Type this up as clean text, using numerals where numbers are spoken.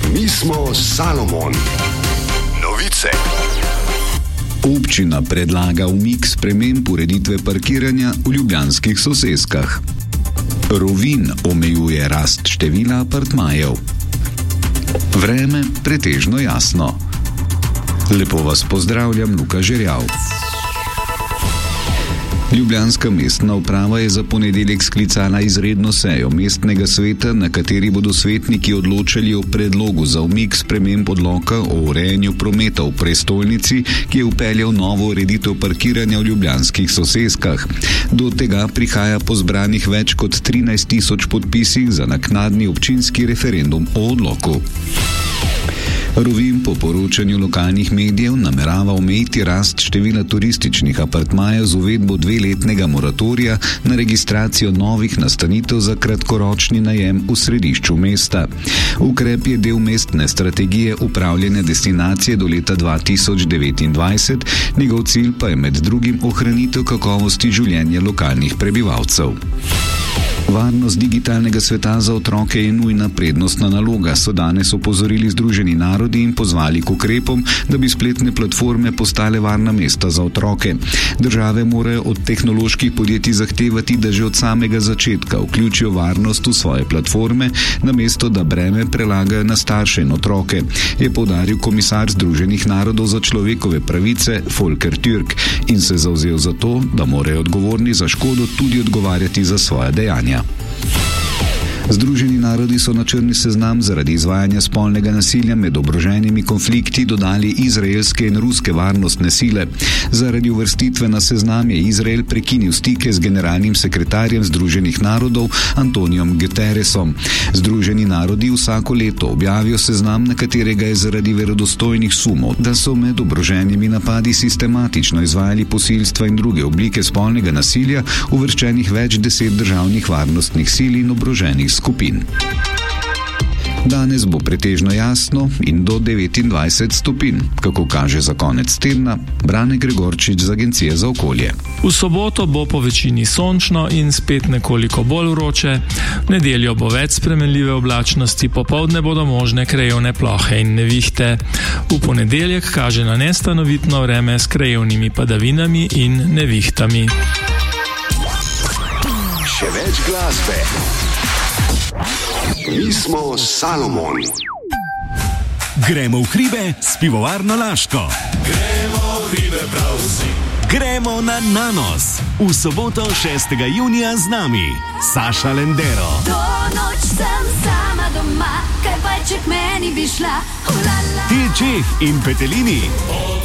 Mi smo Salomon. Novice. Občina predlaga umik sprememb ureditve parkiranja v ljubljanskih soseskah. Rovinj omejuje rast števila apartmajev. Vreme pretežno jasno. Lepo vas pozdravljam, Luka Žerjav. Ljubljanska mestna uprava je za ponedeljek sklicala izredno sejo mestnega sveta, na kateri bodo svetniki odločali o predlogu za umik sprememb odloka o urejanju prometa v prestolnici, ki je vpeljal novo ureditev parkiranja v ljubljanskih soseskah. Do tega prihaja po zbranih več kot 13.000 podpisih za naknadni občinski referendum o odloku. Rovinj po poročanju lokalnih medijev namerava omejiti rast števila turističnih apartmajev z uvedbo 2-letnega moratorija na registracijo novih nastanitev za kratkoročni najem v središču mesta. Ukrep je del mestne strategije upravljanja destinacije do leta 2029, njegov cilj pa je med drugim ohranitev kakovosti življenja lokalnih prebivalcev. Varnost digitalnega sveta za otroke je nujna prednostna naloga, so danes opozorili Združeni narodi in pozvali k ukrepom, da bi spletne platforme postale varna mesta za otroke. Države morajo od tehnoloških podjetij zahtevati, da že od samega začetka vključijo varnost v svoje platforme, namesto da breme prelagajo na starše in otroke, je poudaril komisar Združenih narodov za človekove pravice Volker Türk in se zavzel za to, da morajo odgovorni za škodo tudi odgovarjati za svoja dejanja. Združeni narodi so na črni seznam zaradi izvajanja spolnega nasilja med oboroženimi konflikti dodali izraelske in ruske varnostne sile. Zaradi uvrstitve na seznam je Izrael prekinil stike z generalnim sekretarjem Združenih narodov Antonijom Guterresom. Združeni narodi vsako leto objavijo seznam, na katerega je zaradi verodostojnih sumov, da so med oboroženimi napadi sistematično izvajali posilstva in druge oblike spolnega nasilja, uvrščenih več 10 državnih varnostnih sil in oboroženih skupin. Danes bo pretežno jasno in do 29 stopinj, kako kaže za konec tedna Brane Gregorčič z Agencije za okolje. V soboto bo po večini sončno in spet nekoliko bolj vroče, v nedeljo bo več spremenljive oblačnosti, popoldne bodo možne krajevne plohe in nevihte. V ponedeljek kaže na nestanovitno vreme s krajevnimi padavinami in nevihtami. Še več glasbe. Mi smo Salomon. Gremo v hribe s pivovarno Laško. Gremo v hribe prav vsi. Gremo na Nanos. V soboto 6. junija z nami Saša Lendero. Do noč sem sama doma, kaj pa če k meni bi šla. Ti Čeh in Petelini.